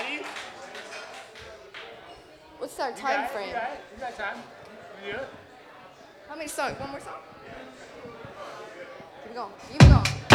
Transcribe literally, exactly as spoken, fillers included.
you. What's our You time got it. frame? You got it. You got time. You do it. How many songs? One more song? Keep it going. Keep it going.